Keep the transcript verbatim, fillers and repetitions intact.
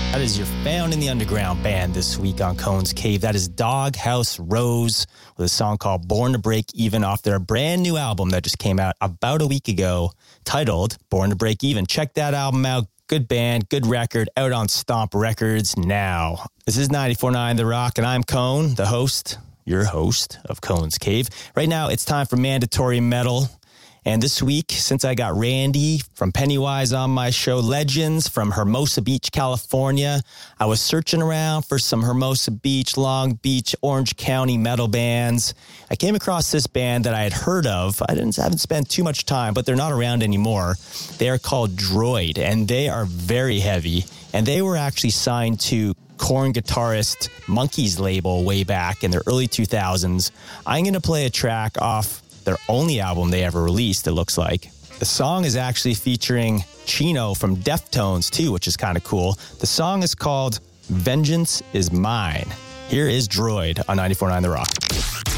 That is your Found in the Underground band this week on Cone's Cave. That is Doghouse Rose with a song called Born to Break Even off their brand new album that just came out about a week ago titled Born to Break Even. Check that album out. Good band, good record, out on Stomp Records now. This is ninety-four point nine The Rock, and I'm Cone, the host, your host of Cone's Cave. Right now, it's time for Mandatory Metal. And this week, since I got Randy from Pennywise on my show, Legends from Hermosa Beach, California, I was searching around for some Hermosa Beach, Long Beach, Orange County metal bands. I came across this band that I had heard of. I didn't haven't spent too much time, but they're not around anymore. They are called Droid, and they are very heavy. And they were actually signed to Korn guitarist Monkey's label way back in the early two thousands. I'm going to play a track off their only album they ever released, it looks like. The song is actually featuring Chino from Deftones, too, which is kind of cool. The song is called Vengeance Is Mine. Here is Droid on ninety-four point nine The Rock.